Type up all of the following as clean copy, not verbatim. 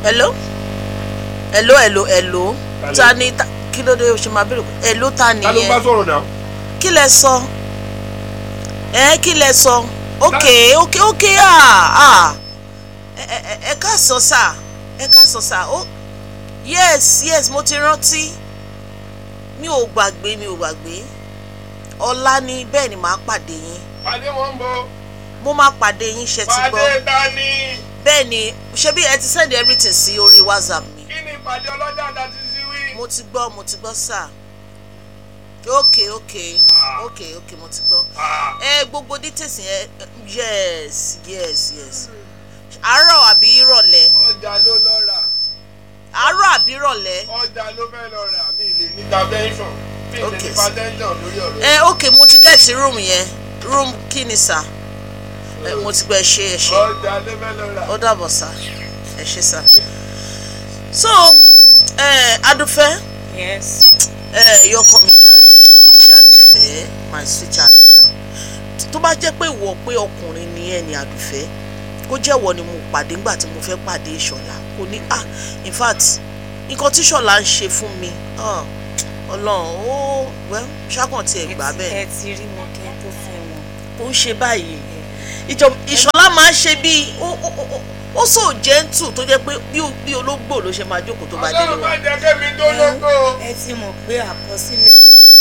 Hello? Hello. Tani kí ló dé o ṣe máa bẹ̀rẹ̀ hello ta ni ta ló bá yẹn? sọ̀rọ̀ náà. Kí lẹ sọ? Kí lẹ sọ? Okay. Ẹ ká sọ sà. Yes, mo ti rántí. Mi ò gbàgbé. Ọ̀la ni bẹ́ẹ̀ ni màá pàdé yín. pàdé wọn bọ. Mo máa pàdé yín ṣe ti gbọ́. pàdé ta ni. Bẹ́ẹ̀ ni ṣebí ẹ ti send everything sí orí WhatsApp mi. kí ni ìpàdé ọlọ́jà àti síwí. Mo ti gbọ́ sà. Okay, mo ti gbọ́. Gbogbo details yẹn yes. Àárọ̀ àbí ìrọ̀lẹ́? ọjà ló lọ rà. Àárọ̀ àbí ìrọ̀lẹ́? ọjà ló fẹ́ lọ rà mi lè ní intervention. mi lè ní intervention lórí ọ̀rọ̀. Okay, mo ti get room yẹn. Room kí ni sà? Mo ti gbọ́ ẹ ṣé. ọjà ló fẹ́ lọ rà. Ó dàbọ̀ sà. Ẹ ṣé sà. So, Adúfẹ́. Yes. Yọkọ mi jàre àti Adúfẹ́ my sweetheart. Tó bá jẹ́ pé ìwọ pé ọkùnrin ni ẹ ní Adúfẹ́, kó jẹ́wọ́ ni mo pàdé nígbà tí mo fẹ́ pàdé Ìṣọ̀lá. Kò ní in fact nǹkan tí Ìṣọ̀lá ń ṣe fún mi. Ọlọ́run ṣákàn tí ẹ gbà bẹ́ẹ̀. Ẹ ti rí wọn kí n tó fẹ́ wọn. Ó ń ṣe báyìí. Ìṣọ̀lá máa ń ṣe bí ó so gentle tó jẹ́ pé bí ológbò ló ṣe máa jókòó tó bá délé ọlọ́run wọn. má jẹ́ kémi tó lóko. Ẹ ti mọ̀ pé àkọsílẹ̀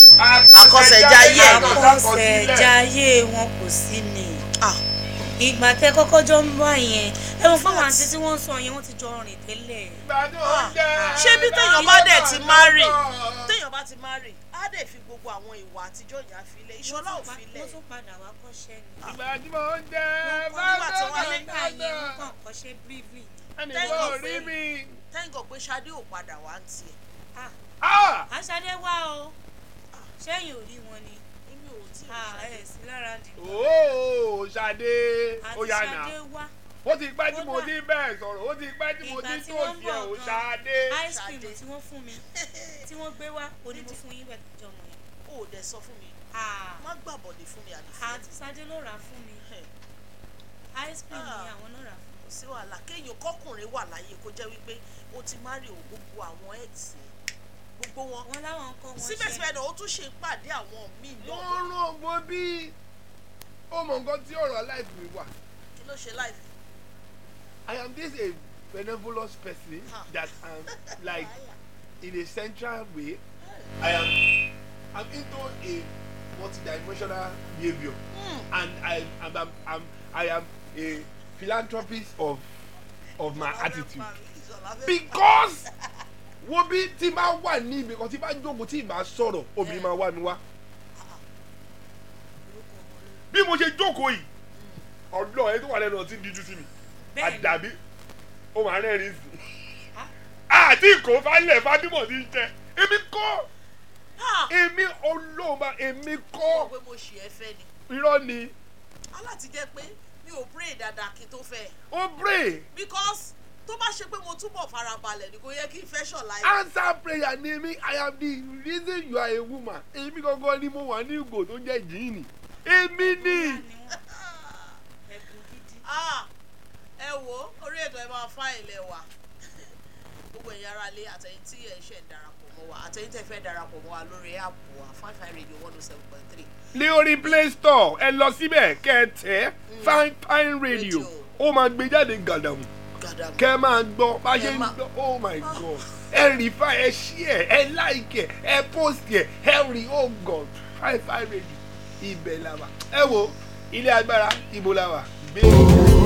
àkọsẹ̀jayé wọn kò sí ni. Ìgbà tẹ́ kọ́kọ́ jọ ń bá yẹn ẹ mọ̀ fáwọn àti tí wọ́n ń sọ yẹn wọ́n ti jọ rìn tẹ́lẹ̀. Ṣé bí téèyàn bá dẹ̀ ti marry á dẹ̀ fi gbogbo àwọn ìwà àtijọ́ ìyá filẹ̀. Ìṣọ̀lá ò filẹ̀. Wọ́n tún padà wá kọ́ṣẹ́ ni. ìgbà tí mo ń jẹ nígbà tí wọ́n lé nígbà yẹn wọ́n kàn kọ́ṣẹ́ briefly. ẹnìkan ò rí mi. Thank God pé Ṣadé ò padà wá ń tiẹ̀. Aṣadé wá o ṣẹ́yìn ò rí wọn ni. Èmi ò tí ẹ̀ sí lára dìbò. ooo Ṣadé ó yà nà. Ṣadé wá. ó ti pẹ́ tí mo ti bẹ́ẹ̀ sọ̀rọ̀ ó ti pẹ́ tí mo ti tó sí ẹ̀ ò Ṣadé. ice cream tí wọ́n fún mi tí wọ́n gbé wá ó ní mo fún yín bẹ́ẹ̀ jọ mọ̀ yẹn. Ó dẹ̀ sọ fún mi. Má gbàbọ̀dé fún mi Adúfẹ́. Àǹtí Ṣadé ló rà fún mi. Ice cream ni àwọn náà rà fún mi. Kò sí wàhálà kéèyàn kọkùnrin wà láyé kó jẹ́ wípé ó ti marry gbogbo àwọn ex gbogbo wọn. Wọ́n láwọn ń kọ́ wọn ṣe. Síbẹ̀síbẹ̀ náà ó tún ṣe pàdé àwọn míì náà. wọ́n rán mo bí ó mọ nǹkan tí ọ̀rọ̀ life mi wà. Kí ló ṣe life? I am this a benevolent person that am like in a central way. I'm into a multidimensional behavior and I am a philanthropist of my attitude because wo bí tí máa wà ní ibi kan tí bá jókòó tí máa sọ̀rọ̀ obìnrin máa wá mi wá bí mo ṣe jókòó yìí ọ̀dọ́ ẹ tó wà lẹ́nu ọtí díjú sí mi àdàbí ó máa rẹ́rìn sí àti ìkó falẹ̀ Fátímọ̀ ti ń jẹ èmi kọ́ èmi olóòmà èmi kọ́ pé mo ṣì ẹ fẹ́ ni. irọ́ ni. aláti jẹ́ pé mi ò pray dáadáa kí n tó fẹ́. ó pray. because tó bá ṣe pé mo túbọ̀ farabalẹ̀ ni kò yẹ kí n fẹ́ Ṣọ̀lá yìí. answer prayer ni mi I am the reason you are a woman èmi gangan ni mo wà ní ìgò tó jẹ́ jíìnì èmi ni. ẹ wo orí ètò ẹ máa fá ilé wa gbogbo ẹ̀yin ará ilé àtẹ̀yìn tí ẹ̀ ṣe ń darapọ̀ mọ́ wa àtẹ̀yìn tẹ̀ fẹ́ darapọ̀ mọ́ wa lórí app wa Fine Radio 107.3. ní orí Play Store ẹ lọ síbẹ̀ kẹ́ ẹ tẹ̀ Fine Radio ó máa gbé jáde gàdàmù kẹ́ ẹ máa gbọ́ bá ṣe ń gbọ́ oh my God ẹ rí ẹ share ẹ like ẹ post ẹ rí oh God Fine Radio ibẹ̀ la wà ẹ wo ilé agbára ibo la wà.